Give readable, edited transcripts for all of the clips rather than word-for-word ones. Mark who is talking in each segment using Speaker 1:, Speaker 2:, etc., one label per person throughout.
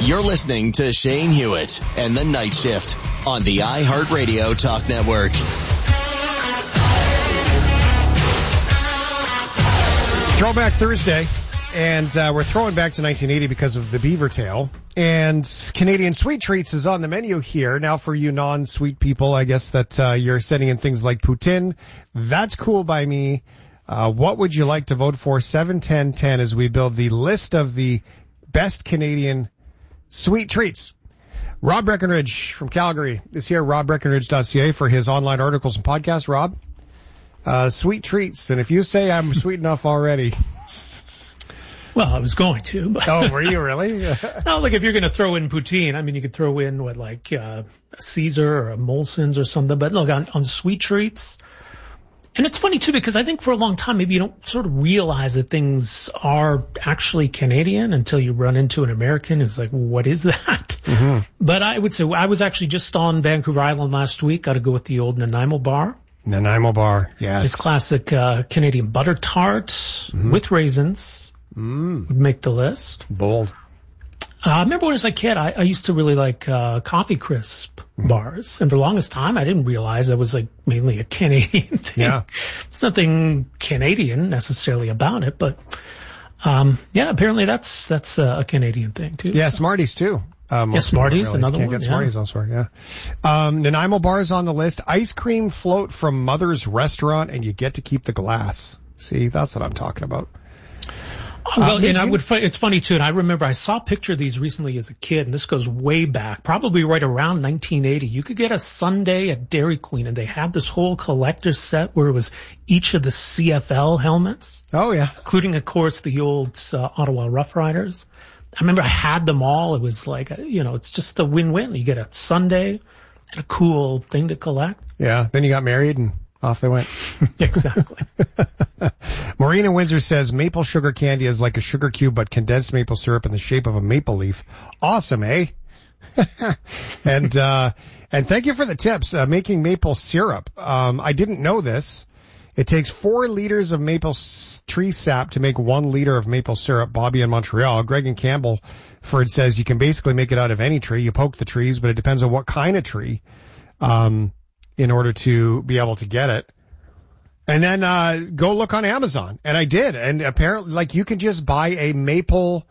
Speaker 1: You're listening to Shane Hewitt and the Night Shift on the iHeartRadio Talk Network.
Speaker 2: Throwback Thursday, and we're throwing back to 1980 because of the beaver tail. And Canadian Sweet Treats is on the menu here. Now for you non-sweet people, I guess that you're sending in things like poutine. That's cool by me. What would you like to vote for? 7-10-10 as we build the list of the best Canadian sweet treats. Rob Breckenridge from Calgary is here, robbreckenridge.ca, for his online articles and podcasts. Rob, sweet treats. And if you say I'm sweet enough already.
Speaker 3: Well, I was going to. But
Speaker 2: oh, were you really?
Speaker 3: No, like if you're going to throw in poutine, I mean, you could throw in a Caesar or a Molson's or something. But look, on sweet treats. And it's funny, too, because I think for a long time, maybe you don't sort of realize that things are actually Canadian until you run into an American who's like, what is that? Mm-hmm. But I would say I was actually just on Vancouver Island last week. Got to go with the old Nanaimo bar.
Speaker 2: Nanaimo bar, yes.
Speaker 3: It's classic Canadian butter tart with raisins would make the list.
Speaker 2: Bold.
Speaker 3: I remember when I was a kid, I used to really like Coffee Crisp bars. And for the longest time, I didn't realize that was like mainly a Canadian thing.
Speaker 2: Yeah.
Speaker 3: There's nothing Canadian necessarily about it, but apparently that's a Canadian thing too.
Speaker 2: Yeah, Smarties too.
Speaker 3: Smarties, another one.
Speaker 2: Can't get Smarties elsewhere, yeah. Nanaimo bar is on the list. Ice cream float from Mother's Restaurant, and you get to keep the glass. See, that's what I'm talking about.
Speaker 3: Well, and it's funny too, and I remember I saw a picture of these recently as a kid, and this goes way back, probably right around 1980. You could get a sundae at Dairy Queen, and they had this whole collector's set where it was each of the CFL helmets.
Speaker 2: Oh, yeah.
Speaker 3: Including, of course, the old Ottawa Rough Riders. I remember I had them all. It was like, it's just a win-win. You get a sundae and a cool thing to collect.
Speaker 2: Yeah, then you got married and off they went.
Speaker 3: Exactly.
Speaker 2: Marina Windsor says maple sugar candy is like a sugar cube, but condensed maple syrup in the shape of a maple leaf. Awesome, eh? And thank you for the tips. Making maple syrup. I didn't know this. It takes 4 liters of maple tree sap to make 1 liter of maple syrup. Bobby in Montreal. Greg in Campbellford says you can basically make it out of any tree. You poke the trees, but it depends on what kind of tree. In order to be able to get it. And then, go look on Amazon. And I did. And apparently, you can just buy a maple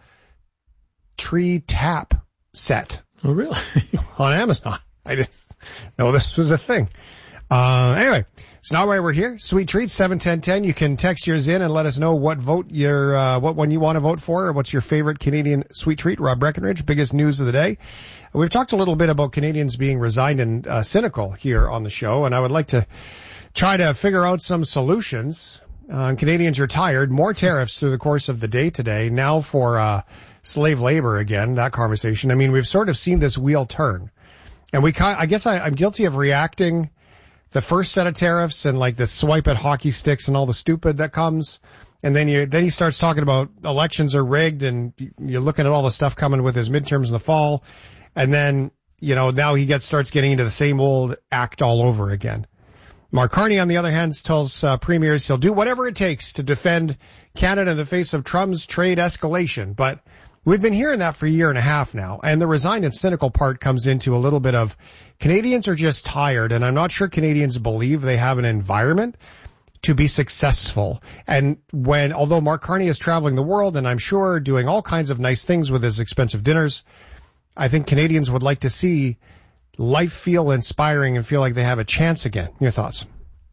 Speaker 2: tree tap set.
Speaker 3: Oh, really?
Speaker 2: On Amazon. I didn't know this was a thing. Anyway, it's not why we're here. Sweet treats, 7-10-10. You can text yours in and let us know what one you want to vote for, or what's your favorite Canadian sweet treat. Rob Breckenridge, biggest news of the day. We've talked a little bit about Canadians being resigned and cynical here on the show, and I would like to try to figure out some solutions. Canadians are tired. More tariffs through the course of the day today. Now for slave labor again, that conversation. I mean, we've sort of seen this wheel turn. And I guess I'm guilty of reacting the first set of tariffs and the swipe at hockey sticks and all the stupid that comes. And then he starts talking about elections are rigged, and you're looking at all the stuff coming with his midterms in the fall. And then, now he starts getting into the same old act all over again. Mark Carney, on the other hand, tells premiers he'll do whatever it takes to defend Canada in the face of Trump's trade escalation. But we've been hearing that for a year and a half now. And the resigned and cynical part comes into a little bit of Canadians are just tired. And I'm not sure Canadians believe they have an environment to be successful. And although Mark Carney is traveling the world and I'm sure doing all kinds of nice things with his expensive dinners, I think Canadians would like to see life feel inspiring and feel like they have a chance again. Your thoughts?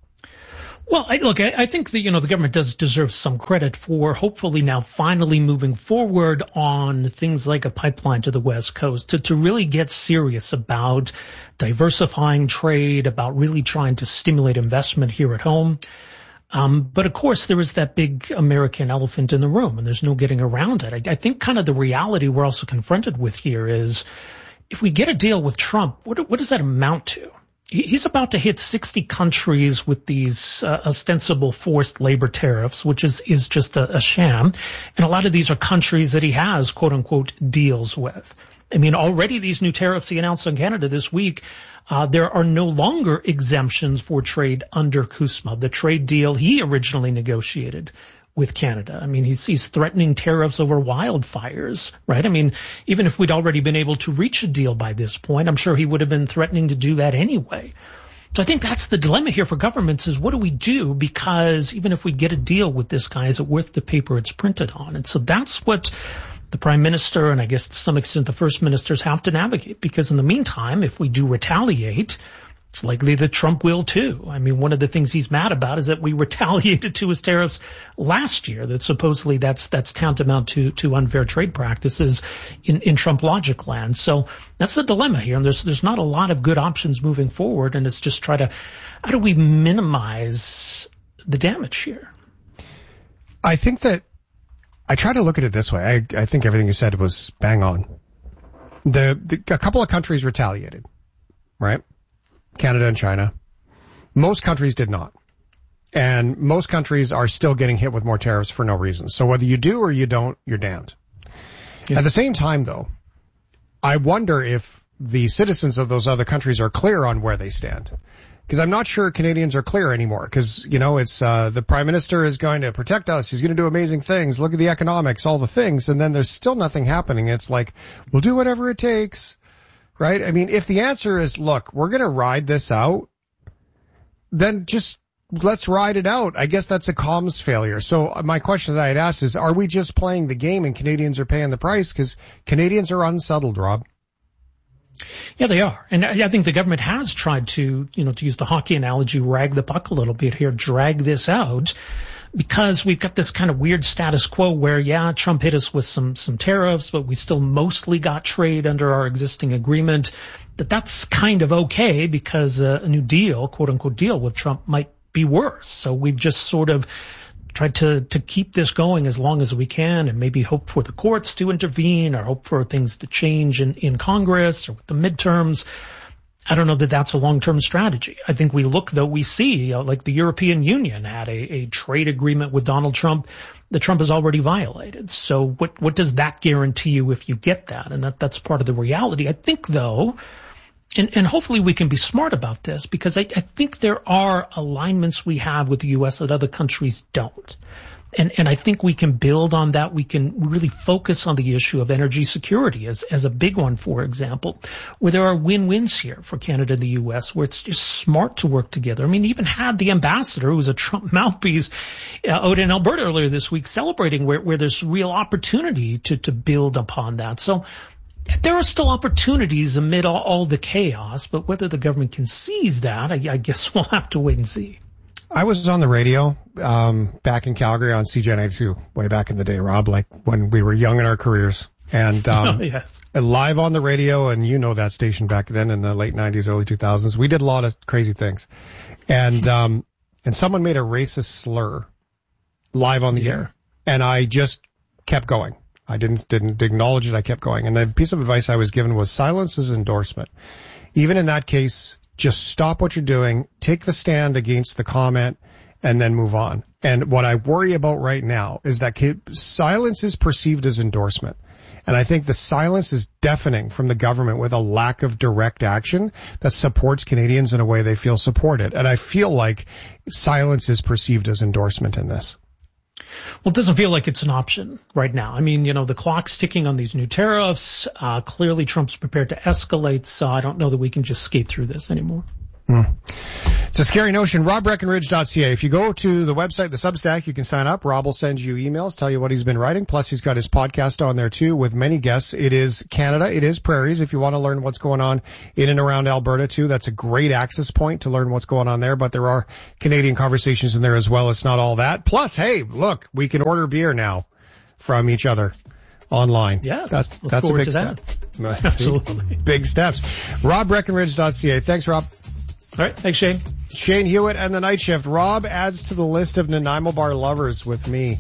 Speaker 3: Well, I think the government does deserve some credit for hopefully now finally moving forward on things like a pipeline to the West Coast to really get serious about diversifying trade, about really trying to stimulate investment here at home. But of course there is that big American elephant in the room, and there's no getting around it. I think kind of the reality we're also confronted with here is if we get a deal with Trump, what does that amount to? He's about to hit 60 countries with these ostensible forced labor tariffs, which is just a sham. And a lot of these are countries that he has, quote unquote, deals with. I mean, already these new tariffs he announced on Canada this week, there are no longer exemptions for trade under CUSMA, the trade deal he originally negotiated with Canada. I mean, he's threatening tariffs over wildfires, right? I mean, even if we'd already been able to reach a deal by this point, I'm sure he would have been threatening to do that anyway. So I think that's the dilemma here for governments is what do we do? Because even if we get a deal with this guy, is it worth the paper it's printed on? And so that's what the Prime Minister and I guess to some extent the First Ministers have to navigate. Because in the meantime, if we do retaliate, it's likely that Trump will too. I mean, one of the things he's mad about is that we retaliated to his tariffs last year, that supposedly that's tantamount to unfair trade practices in Trump logic land. So that's the dilemma here. And there's not a lot of good options moving forward. And it's just how do we minimize the damage here?
Speaker 2: I think that I try to look at it this way. I think everything you said was bang on. A couple of countries retaliated, right? Canada and China. Most countries did not. And most countries are still getting hit with more tariffs for no reason. So whether you do or you don't, you're damned. Yeah. At the same time, though, I wonder if the citizens of those other countries are clear on where they stand. Because I'm not sure Canadians are clear anymore. Because, it's the Prime Minister is going to protect us. He's going to do amazing things. Look at the economics, all the things. And then there's still nothing happening. It's like, we'll do whatever it takes. Right? I mean, if the answer is, look, we're going to ride this out, then just let's ride it out. I guess that's a comms failure. So my question that I'd ask is, are we just playing the game and Canadians are paying the price? Because Canadians are unsettled, Rob.
Speaker 3: Yeah, they are. And I think the government has tried to, to use the hockey analogy, rag the puck a little bit here, drag this out. Because we've got this kind of weird status quo where, Trump hit us with some tariffs, but we still mostly got trade under our existing agreement. That's kind of okay because a new deal, quote unquote deal with Trump might be worse. So we've just sort of tried to keep this going as long as we can and maybe hope for the courts to intervene or hope for things to change in Congress or with the midterms. I don't know that that's a long-term strategy. I think we see, like the European Union had a trade agreement with Donald Trump that Trump has already violated. So what does that guarantee you if you get that? And that's part of the reality. I think though, and hopefully we can be smart about this because I think there are alignments we have with the U.S. that other countries don't. And I think we can build on that. We can really focus on the issue of energy security as a big one, for example, where there are win-wins here for Canada and the U.S., where it's just smart to work together. I mean, even had the ambassador, who was a Trump mouthpiece, out in Alberta earlier this week celebrating where there's real opportunity to build upon that. So there are still opportunities amid all the chaos, but whether the government can seize that, I guess we'll have to wait and see.
Speaker 2: I was on the radio back in Calgary on CJ92 way back in the day, Rob, like when we were young in our careers. And
Speaker 3: yes.
Speaker 2: Live on the radio, and that station back then in the late 90s, early 2000s, we did a lot of crazy things. And someone made a racist slur live on the air, and I just kept going. I didn't acknowledge it. I kept going. And the piece of advice I was given was silence is endorsement. Even in that case, just stop what you're doing, take the stand against the comment, and then move on. And what I worry about right now is that silence is perceived as endorsement. And I think the silence is deafening from the government with a lack of direct action that supports Canadians in a way they feel supported. And I feel like silence is perceived as endorsement in this.
Speaker 3: Well, it doesn't feel like it's an option right now. I mean, the clock's ticking on these new tariffs. Clearly Trump's prepared to escalate, so I don't know that we can just skate through this anymore.
Speaker 2: It's a scary notion. RobBreckenridge.ca. If you go to the website, the Substack, you can sign up. Rob will send you emails, tell you what he's been writing. Plus, he's got his podcast on there, too, with many guests. It is Canada. It is Prairies. If you want to learn what's going on in and around Alberta, too, that's a great access point to learn what's going on there. But there are Canadian conversations in there as well. It's not all that. Plus, hey, look, we can order beer now from each other online.
Speaker 3: Yes.
Speaker 2: That's a big step.
Speaker 3: Absolutely.
Speaker 2: Big steps. RobBreckenridge.ca. Thanks, Rob.
Speaker 3: All right. Thanks, Shane.
Speaker 2: Shane Hewitt and the Night Shift. Rob adds to the list of Nanaimo Bar lovers with me.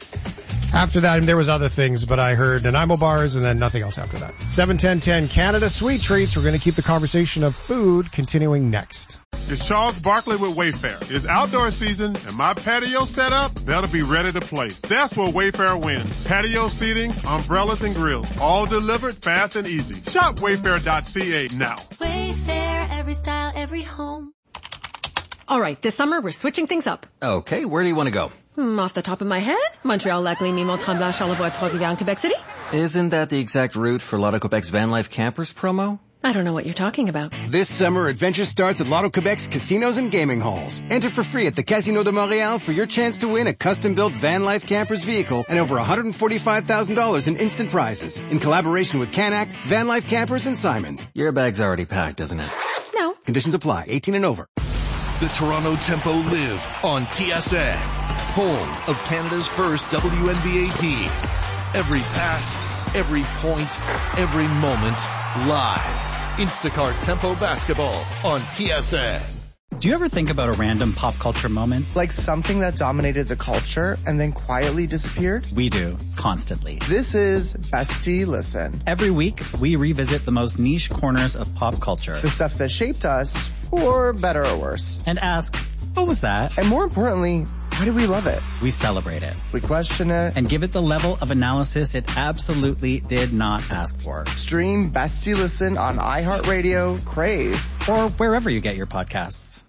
Speaker 2: After that, and there was other things, but I heard Nanaimo bars and then nothing else after that. 7:10 Canada Sweet Treats. We're going to keep the conversation of food continuing next.
Speaker 4: It's Charles Barkley with Wayfair. It's outdoor season, and my patio set up, that'll be ready to play. That's where Wayfair wins. Patio seating, umbrellas, and grills. All delivered fast and easy. Shop Wayfair.ca now.
Speaker 5: Wayfair, every style, every home. All right, this summer we're switching things up.
Speaker 6: Okay, where do you want to go?
Speaker 5: Off the top of my head, Montreal, Lac Lémy, Mont-Tremblant, Charlevoix, Trois-Rivières, Quebec City.
Speaker 6: Isn't that the exact route for Lotto Quebec's Van Life Campers promo?
Speaker 5: I don't know what you're talking about.
Speaker 7: This summer, adventure starts at Lotto Quebec's casinos and gaming halls. Enter for free at the Casino de Montréal for your chance to win a custom-built Van Life Campers vehicle and over $145,000 in instant prizes. In collaboration with Canac, Van Life Campers, and Simons.
Speaker 6: Your bag's already packed, isn't it?
Speaker 5: No.
Speaker 7: Conditions apply. 18 and over.
Speaker 1: The Toronto Tempo live on TSN, home of Canada's first WNBA team. Every pass, every point, every moment, live. Instacart Tempo Basketball on TSN.
Speaker 8: Do you ever think about a random pop culture moment?
Speaker 9: Like something that dominated the culture and then quietly disappeared?
Speaker 8: We do, constantly.
Speaker 9: This is Bestie Listen.
Speaker 8: Every week, we revisit the most niche corners of pop culture.
Speaker 9: The stuff that shaped us, for better or worse.
Speaker 8: And ask, what was that?
Speaker 9: And more importantly, why do we love it?
Speaker 8: We celebrate it.
Speaker 9: We question it.
Speaker 8: And give it the level of analysis it absolutely did not ask for.
Speaker 9: Stream Bestie Listen on iHeartRadio, Crave,
Speaker 8: or wherever you get your podcasts.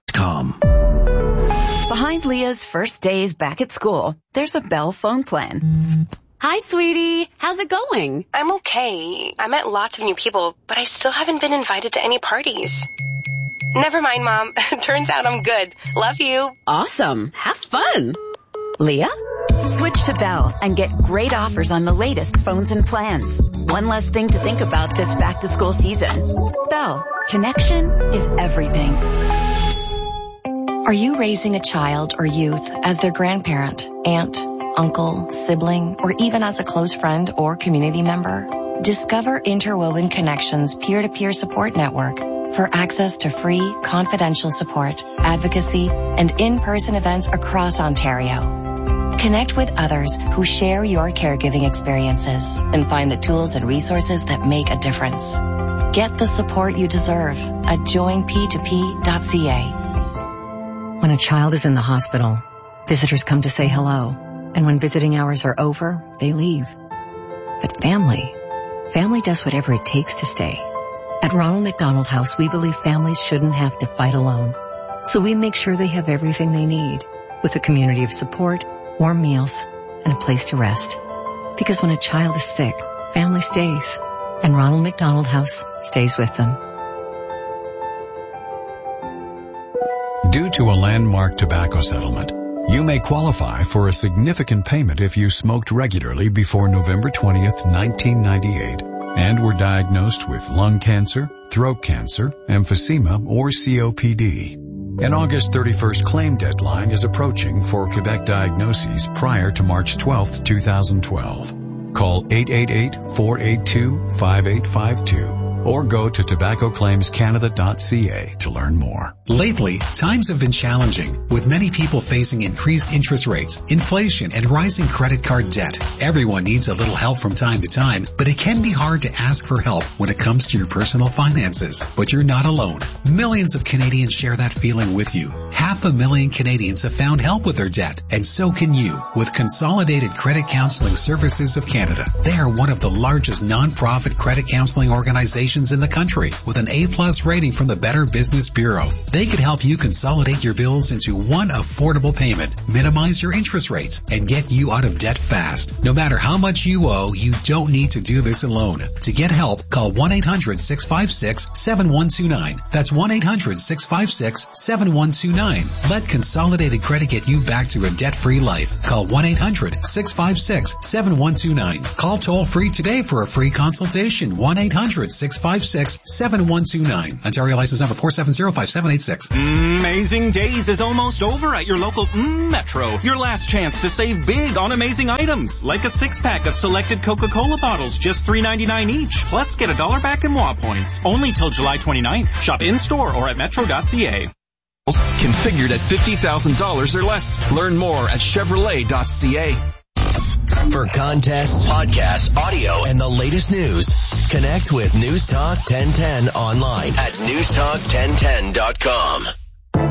Speaker 10: Behind Leah's first days back at school, there's a Bell phone plan.
Speaker 11: Hi, sweetie. How's it going?
Speaker 12: I'm okay. I met lots of new people, but I still haven't been invited to any parties. Never mind, Mom. Turns out I'm good. Love you.
Speaker 11: Awesome. Have fun. Leah?
Speaker 10: Switch to Bell and get great offers on the latest phones and plans. One less thing to think about this back-to-school season. Bell. Connection is everything.
Speaker 13: Are you raising a child or youth as their grandparent, aunt, uncle, sibling, or even as a close friend or community member? Discover Interwoven Connections peer-to-peer support network for access to free, confidential support, advocacy, and in-person events across Ontario. Connect with others who share your caregiving experiences and find the tools and resources that make a difference. Get the support you deserve at joinp2p.ca.
Speaker 14: When a child is in the hospital, visitors come to say hello, and when visiting hours are over, they leave. But family does whatever it takes to stay. At Ronald McDonald House, we believe families shouldn't have to fight alone. So we make sure they have everything they need, with a community of support, warm meals, and a place to rest. Because when a child is sick, family stays, and Ronald McDonald House stays with them.
Speaker 15: Due to a landmark tobacco settlement, you may qualify for a significant payment if you smoked regularly before November 20th, 1998, and were diagnosed with lung cancer, throat cancer, emphysema, or COPD. An August 31st claim deadline is approaching for Quebec diagnoses prior to March 12th, 2012. Call 888-482-5852. Or go to tobaccoclaimscanada.ca to learn more.
Speaker 16: Lately, times have been challenging, with many people facing increased interest rates, inflation, and rising credit card debt. Everyone needs a little help from time to time, but it can be hard to ask for help when it comes to your personal finances. But you're not alone. Millions of Canadians share that feeling with you. 500,000 Canadians have found help with their debt, and so can you with Consolidated Credit Counseling Services of Canada. They are one of the largest non-profit credit counseling organizations in the country with an A+ rating from the Better Business Bureau. They could help you consolidate your bills into one affordable payment, minimize your interest rates, and get you out of debt fast. No matter how much you owe, you don't need to do this alone. To get help, call 1-800-656-7129. That's 1-800-656-7129. Let Consolidated Credit get you back to a debt-free life. Call 1-800-656-7129. Call toll-free today for a free consultation. 1-800-656-7129. Ontario license number 4705786.
Speaker 17: Amazing Days is almost over at your local Metro. Your last chance to save big on amazing items, like a 6-pack of selected Coca-Cola bottles, just $3.99 each. Plus, get $1 back in WA points. Only till July 29th. Shop in-store or at metro.ca.
Speaker 18: Configured at $50,000 or less. Learn more at Chevrolet.ca.
Speaker 1: For contests, podcasts, audio, and the latest news, connect with News Talk 1010 online at newstalk1010.com.